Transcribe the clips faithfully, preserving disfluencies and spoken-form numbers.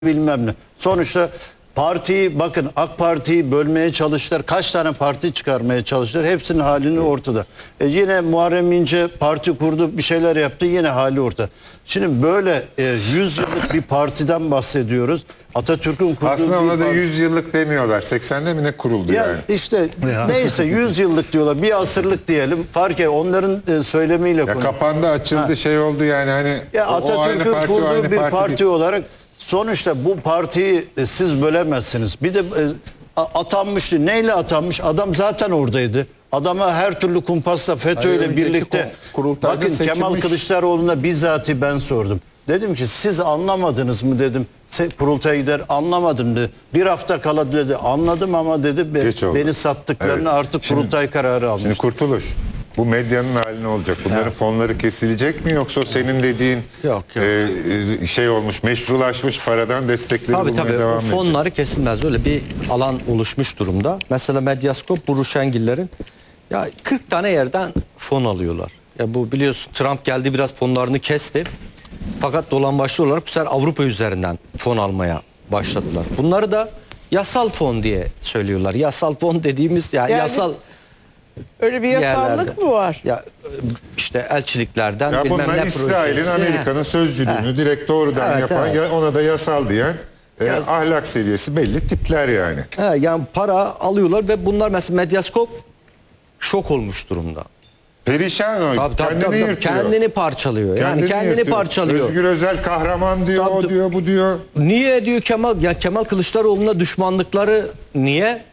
bilmem ne. Sonuçta partiyi, bakın AK Parti'yi bölmeye çalıştılar. Kaç tane parti çıkarmaya çalıştılar. Hepsinin halini ortada. E yine Muharrem İnce parti kurdu, bir şeyler yaptı, yine hali ortada. Şimdi böyle e, yüz yıllık bir partiden bahsediyoruz. Atatürk'ün kurduğu aslında ona da parti. yüz yıllık demiyorlar. seksende mi ne kuruldu Ya yani? işte neyse yüz yıllık diyorlar. Bir asırlık diyelim. Fark et, onların e, söylemiyle Ya konuşuyoruz. kapandı, açıldı, Ha. şey oldu yani hani. Ya o- o aynı Atatürk'ün parti, o kurduğu aynı bir parti parti, değil. olarak sonuçta bu partiyi e, siz bölemezsiniz. Bir de e, a- atanmıştı. Neyle atanmış? Adam zaten oradaydı. Adama her türlü kumpasla FETÖ Hayır, ile önceki birlikte. kon- kurultayda Bakın Kemal seçilmiş. Kılıçdaroğlu'na bizzati ben sordum. Dedim ki siz anlamadınız mı dedim. Se- Kurultaya gider, anlamadım dedi. Bir hafta kala dedi anladım ama dedi be- Geç oldu. beni sattıklarını Evet. artık Şimdi- kurultay kararı almış. Şimdi Kurtuluş, bu medyanın hali ne olacak? Bunların fonları kesilecek mi, yoksa senin dediğin Yok, yok. e, şey olmuş, meşrulaşmış paradan destekleri Tabii bulmaya tabii devam o edecek? fonları kesilmez. Öyle bir alan oluşmuş durumda. Mesela Medyaskop, Buru Şengiller'in ya kırk tane yerden fon alıyorlar. Ya bu biliyorsun Trump geldi, biraz fonlarını kesti. Fakat dolambaçlı olarak bu sefer Avrupa üzerinden fon almaya başladılar. Bunları da yasal fon diye söylüyorlar. Yasal fon dediğimiz yani, Yani yasal Öyle bir yasallık yerlerde. mı var? Ya işte elçiliklerden Ya bilmem bunlar ne İsrail'in, projesi. Amerika'nın sözcülüğünü direkt doğrudan Evet, yapan, evet. ya ona da yasal diyen, e, Yaz- ahlak seviyesi belli tipler yani. He, yani para alıyorlar ve bunlar mesela Medyaskop şok olmuş durumda. Perişan o. Tabii, tabii, kendini tabii, tabii. yırtıyor. Kendini parçalıyor. Yani Kendini kendini yırtıyor. parçalıyor. Özgür Özel kahraman diyor, Tabii, o tabii. diyor, bu diyor. Niye diyor Kemal? Ya Kemal Kılıçdaroğlu'na düşmanlıkları niye?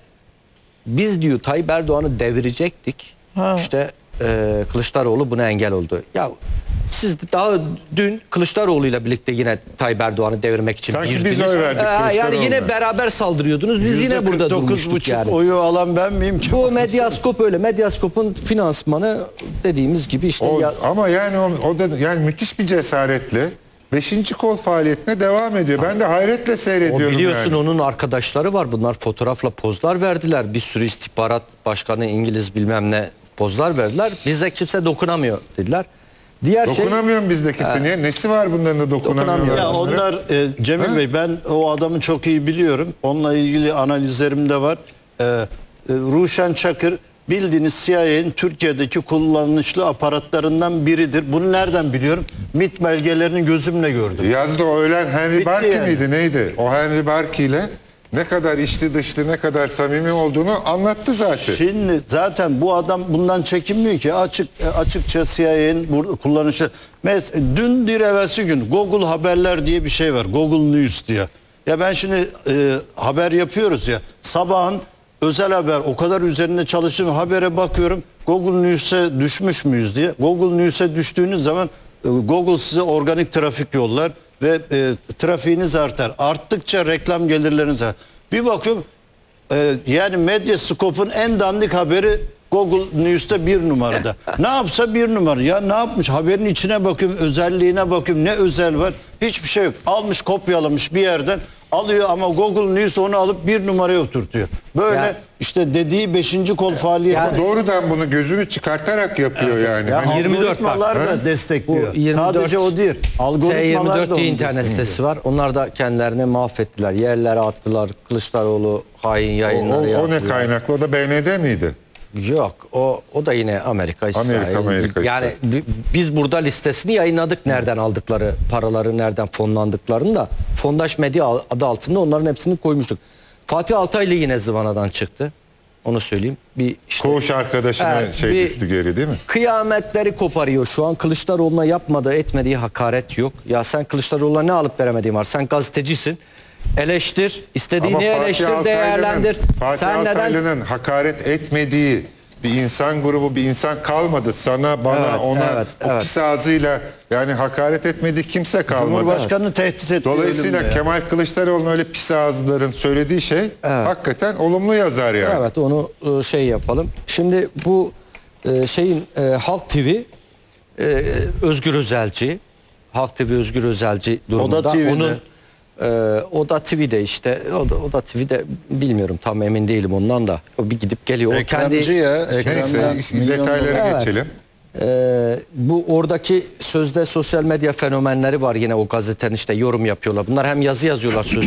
Biz diyor Tayyip Erdoğan'ı devirecektik. Ha. İşte e, Kılıçdaroğlu buna engel oldu. Ya siz de daha dün Kılıçdaroğlu'yla birlikte yine Tayyip Erdoğan'ı devirmek için Sanki biz girdiniz. oy verdik Ee, yani Kılıçdaroğlu'na. yine beraber saldırıyordunuz. Biz yine burada dokuz durmuştuk buçuk yani. oyu alan ben miyim ki? Bu Medyaskop öyle. Medyaskop'un finansmanı dediğimiz gibi işte O, ya, ama yani o, o da yani müthiş bir cesaretle beşinci kol faaliyetine devam ediyor. Ben de hayretle o seyrediyorum biliyorsun yani. onun arkadaşları var. Bunlar fotoğrafla pozlar verdiler. Bir sürü istihbarat başkanı İngiliz bilmem ne pozlar verdiler. Bize kimse dokunamıyor dediler. Diğer şey Dokunamıyorum bizde kimse. Niye? Nesi var bunların da dokunamıyor? Dokunamıyor. Ya onlar e, Cemil Ha? Bey, ben o adamı çok iyi biliyorum. Onunla ilgili analizlerim de var. E, e, Ruşen Çakır bildiğiniz C I A'nin Türkiye'deki kullanışlı aparatlarından biridir. Bunu nereden biliyorum? MİT belgelerini gözümle gördüm. Yazdı o ölen Henry Bitti Barkey yani. miydi neydi? O Henry Barkey ile ne kadar içli dışlı, ne kadar samimi olduğunu anlattı zaten. Şimdi zaten bu adam bundan çekinmiyor ki, açık açıkça C I A'nin burada kullanışı. Mes- dün bir evvelsi gün Google Haberler diye bir şey var. Google News diye. Ya ben şimdi e, haber yapıyoruz ya. Sabahın özel haber o kadar üzerinde çalıştım, habere bakıyorum. Google News'e düşmüş müyüz diye. Google News'e düştüğünüz zaman e, Google size organik trafik yollar ve e, trafiğiniz artar. Arttıkça reklam gelirleriniz artar. Bir bakıyorum ee, yani Medyaskop'un en dandik haberi Google News'ta bir numarada. Ne yapsa bir numara. Ya ne yapmış? Haberin içine bakıyorum, özelliğine bakıyorum. Ne özel var? Hiçbir şey yok. Almış, kopyalamış bir yerden alıyor ama Google News onu alıp bir numaraya oturtuyor. Böyle Ya- işte dediği beşinci kol faaliyeti. Ama doğrudan bunu gözünü çıkartarak yapıyor yani. Ya Hani yirmi dört algoritmalar bak. da destekliyor. Bu yirmi dört Sadece o değil. T Algoritmalar yirmi da dört diye onu internet destekliyor. sitesi var. Onlar da kendilerini mahvettiler. Yerlere attılar. Kılıçdaroğlu hain o, yayınları o, o ne yapıyor. kaynaklı? O da B N D miydi? Yok o o da yine Amerika, İsrail. Amerika, Amerika, yani bi- biz burada listesini yayınladık, nereden aldıkları paraları, nereden fonlandıklarını da Fondaş Medya adı altında onların hepsini koymuştuk. Fatih Altaylı yine zıvanadan çıktı. Onu söyleyeyim. Bir işte Koğuş arkadaşına Evet, şey bir- düştü geri değil mi? kıyametleri koparıyor şu an. Kılıçdaroğlu'na yapmadığı etmediği hakaret yok. Ya sen Kılıçdaroğlu'na ne alıp veremediğin var? Sen gazetecisin. Eleştir, istediğini Ama Fatih eleştir, Altaylı'nın- değerlendir. Fatih Sen neden Altaylı'nın hakaret etmediği bir insan grubu, bir insan kalmadı. Sana, bana, Evet, ona evet, o evet. pis ağzıyla yani hakaret etmediği kimse kalmadı. Cumhurbaşkanı tehdit etti. Dolayısıyla ölümle ya. Kemal Kılıçdaroğlu'nun öyle pis ağızların söylediği şey hakikaten olumlu yazar yani. Evet, onu e, şey yapalım. Şimdi bu e, şeyin e, Halk T V e, Özgür Özelci, Halk T V Özgür Özelci durumunda. O da T V'de. Onun e, o da T V'de işte. O da, o da T V'de, bilmiyorum, tam emin değilim ondan da. O bir gidip geliyor. O Ekrancı ya. Neyse Ekrandan işte milyon detaylara dolar. Evet. geçelim. Ee, bu oradaki sözde sosyal medya fenomenleri var, yine o gazetenin işte yorum yapıyorlar. Bunlar hem yazı yazıyorlar, söz